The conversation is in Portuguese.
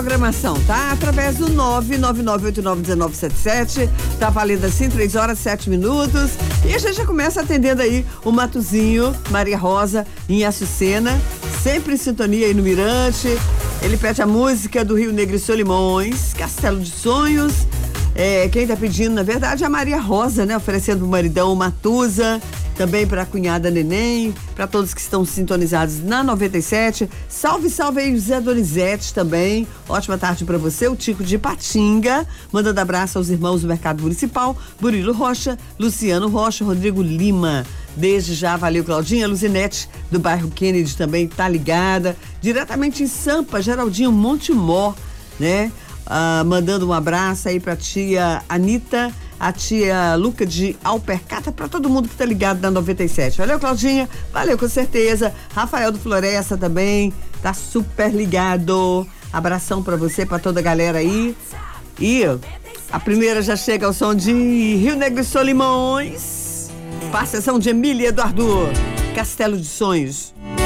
Programação, tá? Através do 999891977. Tá valendo assim, 3 horas 7 minutos. E a gente já começa atendendo aí o Matuzinho, Maria Rosa, em Açucena, sempre em sintonia aí no Mirante. Ele pede a música do Rio Negro e Solimões, Castelo de Sonhos. Quem tá pedindo, na verdade, é a Maria Rosa, né? Oferecendo pro maridão o Matuza, também pra cunhada Neném, pra todos que estão sintonizados na 97. Salve, salve aí, Zé Donizete também. Ótima tarde pra você. O Tico de Patinga, mandando abraço aos irmãos do Mercado Municipal, Burilo Rocha, Luciano Rocha, Rodrigo Lima. Desde já, valeu, Claudinha. Luzinete, do bairro Kennedy, também tá ligada. Diretamente em Sampa, Geraldinho Montemor, né? Mandando um abraço aí pra tia Anitta, a tia Luca de Alpercata, pra todo mundo que tá ligado na 97. Valeu, Claudinha. Valeu, com certeza. Rafael do Floresta também, tá super ligado. Abração pra você, pra toda a galera aí. E a primeira já chega ao som de Rio Negro e Solimões. Participação de Emília Eduardo, Castelo de Sonhos.